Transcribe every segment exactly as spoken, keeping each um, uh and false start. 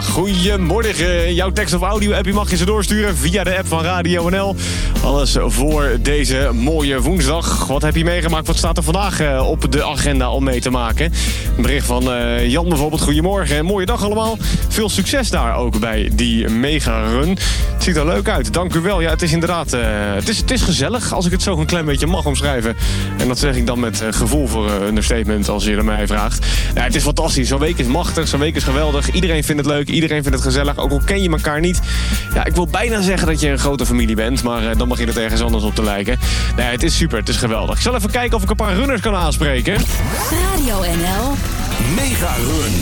goedemorgen. Jouw tekst of audio-appje mag je ze doorsturen via de app van Radio N L. Alles voor deze mooie woensdag. Wat heb je meegemaakt? Wat staat er vandaag uh, op de agenda om mee te maken? Een bericht van uh, Jan bijvoorbeeld. Goedemorgen. Mooie dag allemaal. Veel succes daar ook bij die mega-run. Het ziet er leuk uit. Dank u wel. Ja, het is inderdaad... Uh, het, is, het is gezellig, als ik het zo een klein beetje mag omschrijven. En dat zeg ik dan met uh, gevoel voor uh, understatement, als je er mij vraagt. Ja, het is fantastisch. Zo'n week is machtig. Zo'n week is geweldig. Iedereen vindt het leuk. Iedereen vindt het gezellig. Ook al ken je elkaar niet. Ja, ik wil bijna zeggen dat je een grote familie bent. Maar uh, dan begint het ergens anders op te lijken. Nee, het is super. Het is geweldig. Ik zal even kijken of ik een paar runners kan aanspreken. Radio N L Mega Run.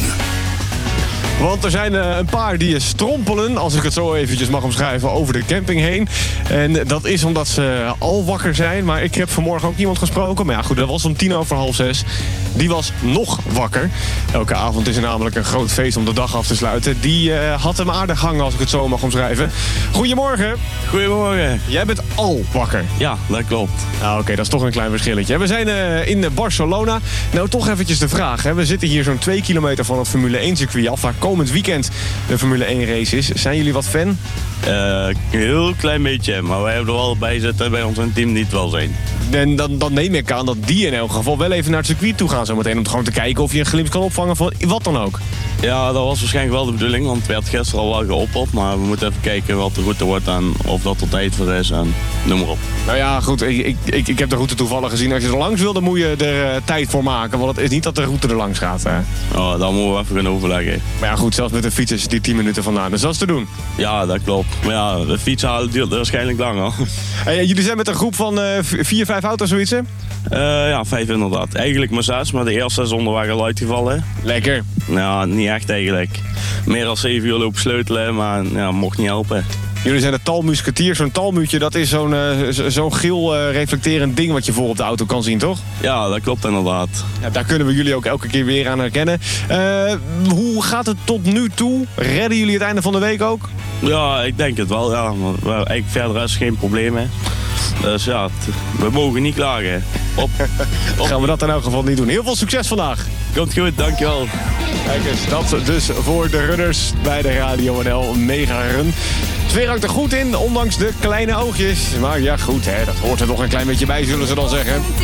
Want er zijn uh, een paar die strompelen, als ik het zo eventjes mag omschrijven, over de camping heen. En dat is omdat ze al wakker zijn. Maar ik heb vanmorgen ook iemand gesproken. Maar ja, goed, dat was om tien over half zes. Die was nog wakker. Elke avond is er namelijk een groot feest om de dag af te sluiten. Die uh, had hem aardig hangen, als ik het zo mag omschrijven. Goedemorgen. Goedemorgen. Jij bent al wakker. Ja, dat klopt. Nou, oké, okay, dat is toch een klein verschilletje. We zijn uh, in Barcelona. Nou, toch eventjes de vraag. Hè. We zitten hier zo'n twee kilometer van het Formule één circuit af, waar komend weekend de Formule één race is. Zijn jullie wat fan? Uh, een heel klein beetje, maar wij hebben er wel bij zitten bij ons een team die het wel zijn. En dan, dan neem ik aan dat die in elk geval wel even naar het circuit toe gaan zometeen, om gewoon te kijken of je een glimp kan opvangen van wat dan ook. Ja, dat was waarschijnlijk wel de bedoeling, want het werd gisteren al wel geopperd. Maar we moeten even kijken wat de route wordt en of dat er tijd voor is en noem maar op. Nou ja, goed, ik, ik, ik heb de route toevallig gezien. Als je er langs wil, dan moet je er uh, tijd voor maken. Want het is niet dat de route er langs gaat. Hè. Oh, dan moeten we even gaan overleggen. Maar ja, goed, zelfs met de fiets is die tien minuten vandaan. Dus dat is te doen. Ja, dat klopt. Maar ja, de fiets halen duurt waarschijnlijk langer. Hey, jullie zijn met een groep van uh, vier, vijf auto's, zoiets, hè? Uh, ja, vijf inderdaad. Eigenlijk maar zes, maar de eerste is onderweg al uitgevallen. Lekker. Nou, niet echt eigenlijk. Meer dan zeven uur lopen sleutelen, maar ja, mocht niet helpen. Jullie zijn de talmusketier. Zo'n talmuutje, dat is zo'n uh, zo'n geel uh, reflecterend ding wat je voor op de auto kan zien, toch? Ja, dat klopt inderdaad. Ja, daar kunnen we jullie ook elke keer weer aan herkennen. Uh, hoe gaat het tot nu toe? Redden jullie het einde van de week ook? Ja, ik denk het wel. Ja. Maar eigenlijk verder is geen probleem. Hè. Dus ja, t- we mogen niet klagen. Op, op. Gaan we dat in elk geval niet doen. Heel veel succes vandaag. Komt goed, dankjewel. Kijk eens, dat dus voor de runners bij de Radio N L Mega Run. Sfeer hangt er goed in, ondanks de kleine oogjes. Maar ja, goed, hè, dat hoort er nog een klein beetje bij, zullen ze dan zeggen.